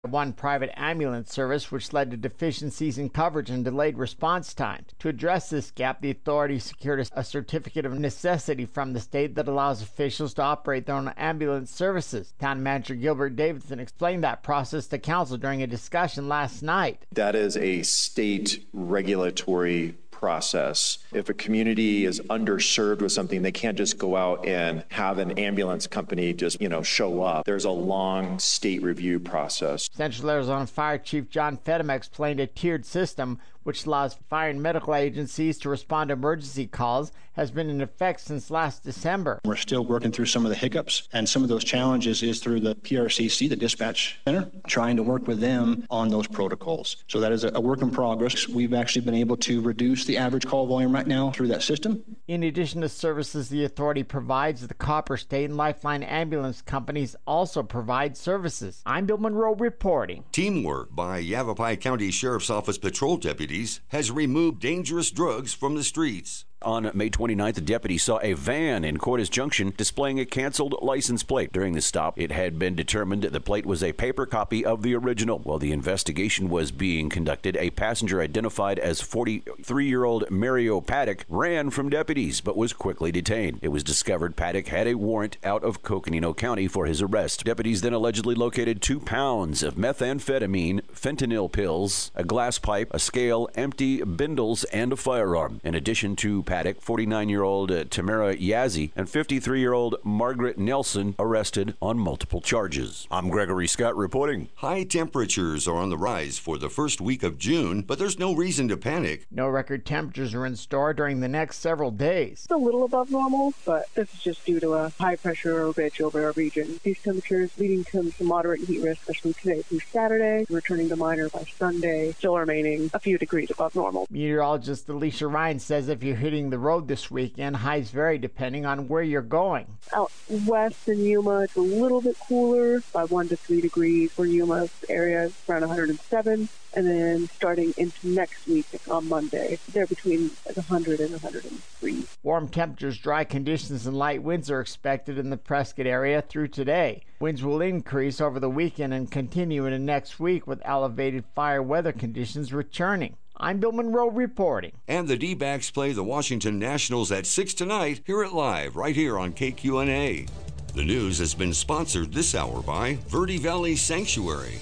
one private ambulance service, which led to deficiencies in coverage and delayed response times. To address this gap, the authority secured a certificate of necessity from the state that allows officials to operate their own ambulance services. Town Manager Gilbert Davidson explained that process to council during a discussion last night. That is a state regulatory process. If a community is underserved with something, they can't just go out and have an ambulance company just, show up. There's a long state review process. Central Arizona Fire Chief John Fedema explained a tiered system which allows fire and medical agencies to respond to emergency calls, has been in effect since last December. We're still working through some of the hiccups, and some of those challenges is through the PRCC, the dispatch center, trying to work with them on those protocols. So that is a work in progress. We've actually been able to reduce the average call volume right now through that system. In addition to services the authority provides, the Copper State and Lifeline ambulance companies also provide services. I'm Bill Monroe reporting. Teamwork by Yavapai County Sheriff's Office patrol deputies has removed dangerous drugs from the streets. On May 29th, the deputy saw a van in Cordes Junction displaying a canceled license plate. During the stop, it had been determined the plate was a paper copy of the original. While the investigation was being conducted, a passenger identified as 43-year-old Mario Paddock ran from deputies but was quickly detained. It was discovered Paddock had a warrant out of Coconino County for his arrest. Deputies then allegedly located 2 pounds of methamphetamine, fentanyl pills, a glass pipe, a scale, empty bindles, and a firearm. In addition to Paddock, 49-year-old Tamara Yazzie, and 53-year-old Margaret Nelson arrested on multiple charges. I'm Gregory Scott reporting. High temperatures are on the rise for the first week of June, but there's no reason to panic. No record temperatures are in store during the next several days. It's a little above normal, but this is just due to a high pressure ridge over our region. These temperatures leading to some moderate heat risk, especially today through Saturday, returning to minor by Sunday, still remaining a few degrees above normal. Meteorologist Alicia Ryan says if you're hitting the road this weekend, highs vary depending on where you're going. Out west in Yuma, it's a little bit cooler by 1 to 3 degrees. For Yuma's area, it's around 107. And then starting into next week on Monday, they're between 100 and 103. Warm temperatures, dry conditions, and light winds are expected in the Prescott area through today. Winds will increase over the weekend and continue into next week with elevated fire weather conditions returning. I'm Bill Monroe reporting. And the D-backs play the Washington Nationals at 6 tonight. Hear it live right here on KQNA. The news has been sponsored this hour by Verde Valley Sanctuary.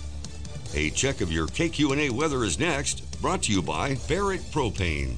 A check of your KQNA weather is next, brought to you by Barrett Propane.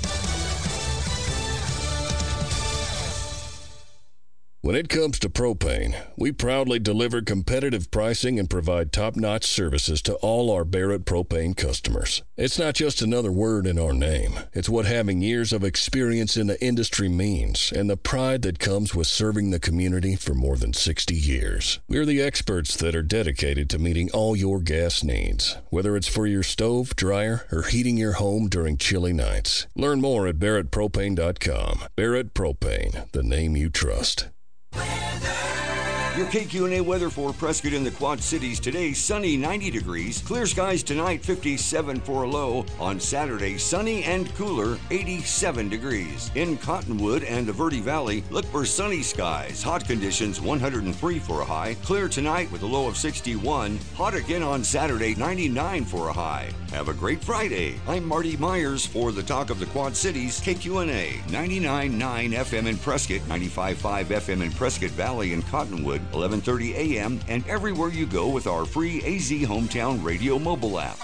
When it comes to propane, we proudly deliver competitive pricing and provide top-notch services to all our Barrett Propane customers. It's not just another word in our name. It's what having years of experience in the industry means, and the pride that comes with serving the community for more than 60 years. We're the experts that are dedicated to meeting all your gas needs, whether it's for your stove, dryer, or heating your home during chilly nights. Learn more at barrettpropane.com. Barrett Propane, the name you trust. Your KQNA weather for Prescott and the Quad Cities today: sunny, 90 degrees. Clear skies tonight, 57 for a low. On Saturday, sunny and cooler, 87 degrees. In Cottonwood and the Verde Valley, look for sunny skies. Hot conditions, 103 for a high. Clear tonight with a low of 61. Hot again on Saturday, 99 for a high. Have a great Friday. I'm Marty Myers for the Talk of the Quad Cities, KQNA, 99.9 FM in Prescott, 95.5 FM in Prescott Valley and Cottonwood, 11:30 a.m. and everywhere you go with our free AZ Hometown Radio mobile app.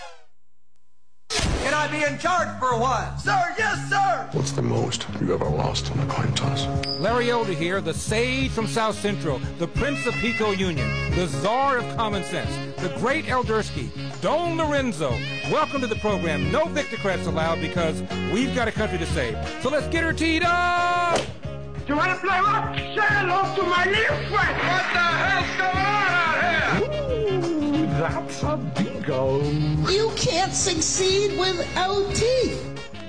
Can I be in charge for a while? Sir, yes, sir! What's the most you've ever lost on a coin toss? Larry Elder here, the sage from South Central, the Prince of Pico Union, the czar of common sense, the great Eldersky, Don Lorenzo. Welcome to the program. No Victocrats allowed because we've got a country to save. So let's get her teed up! You want to play rock? Say hello to my little friend! What the hell's going on out here? Ooh, that's a bingo. You can't succeed without teeth.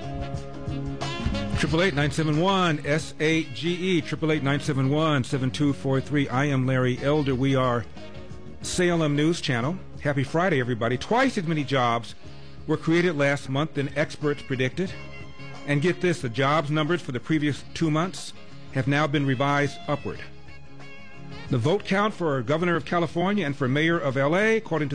888-971-SAGE, 888-971-7243. I am Larry Elder. We are Salem News Channel. Happy Friday, everybody. Twice as many jobs were created last month than experts predicted. And get this, the jobs numbers for the previous 2 months have now been revised upward. The vote count for governor of California and for mayor of L.A., according to